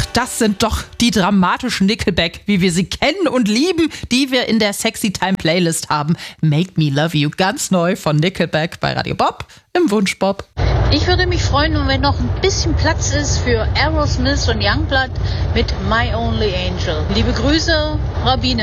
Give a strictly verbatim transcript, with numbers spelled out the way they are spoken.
das sind doch die dramatischen Nickelback, wie wir sie kennen und lieben, die wir in der Sexy Time Playlist haben. Make Me Love You, ganz neu von Nickelback bei Radio Bob im Wunschbob. Ich würde mich freuen, wenn noch ein bisschen Platz ist für Aerosmith und Youngblood mit My Only Angel. Liebe Grüße, Rabine.